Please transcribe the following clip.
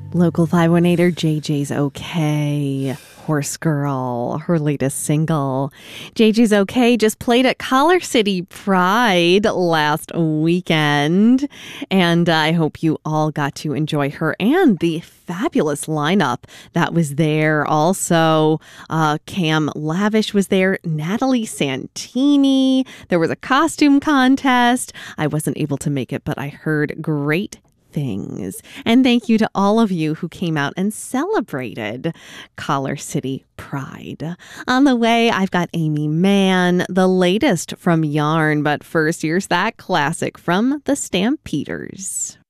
Local 518er JJ's Okay. Horse Girl, her latest single. JJ's Okay just played at Collar City Pride last weekend. And I hope you all got to enjoy her and the fabulous lineup that was there. Also, Cam Lavish was there, Natalie Santini. There was a costume contest. I wasn't able to make it, but I heard great things. And thank you to all of you who came out and celebrated Collar City Pride. On the way, I've got Amy Mann, the latest from Yarn. But first, here's that classic from the Stampeders.